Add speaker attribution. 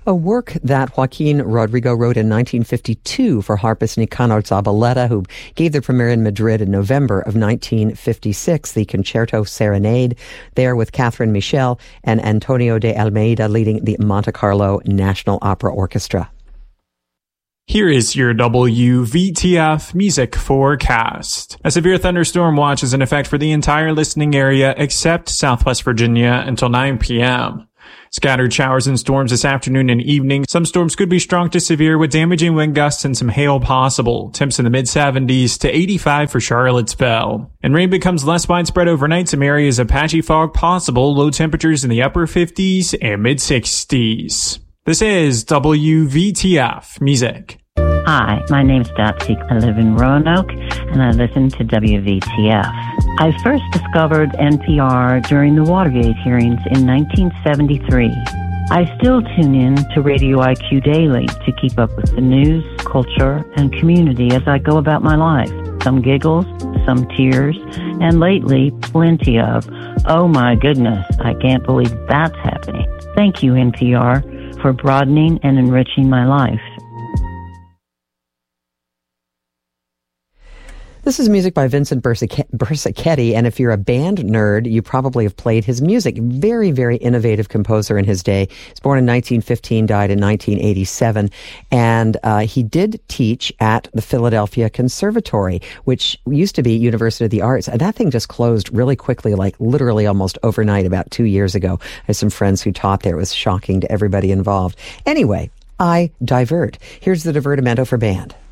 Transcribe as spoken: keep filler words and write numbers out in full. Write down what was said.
Speaker 1: A work that Joaquin Rodrigo wrote in nineteen fifty-two for harpist Nicanor Zabaleta, who gave the premiere in Madrid in November of nineteen fifty-six, the Concerto Serenade, there with Catherine Michel and Antonio de Almeida leading the Monte Carlo National Opera Orchestra.
Speaker 2: Here is your W V T F music forecast. A severe thunderstorm watch is in effect for the entire listening area except Southwest Virginia until nine p.m. Scattered showers and storms this afternoon and evening. Some storms could be strong to severe with damaging wind gusts and some hail possible. Temps in the mid seventies to eighty-five for Charlottesville. And rain becomes less widespread overnight. Some areas of patchy fog possible. Low temperatures in the upper fifties and mid sixties. This is W V T F Music.
Speaker 3: Hi, my name's Dotsy. I live in Roanoke, and I listen to W V T F. I first discovered N P R during the Watergate hearings in nineteen seventy-three. I still tune in to Radio I Q Daily to keep up with the news, culture, and community as I go about my life. Some giggles, some tears, and lately, plenty of, oh my goodness, I can't believe that's happening. Thank you, N P R, for broadening and enriching my life.
Speaker 1: This is music by Vincent Bersachetti, and if you're a band nerd, you probably have played his music. Very, very innovative composer in his day. He was born in nineteen fifteen, died in nineteen eighty-seven, and uh, he did teach at the Philadelphia Conservatory, which used to be University of the Arts, and that thing just closed really quickly, like literally almost overnight about two years ago. I have some friends who taught there. It was shocking to everybody involved. Anyway, I divert. Here's the Divertimento for band.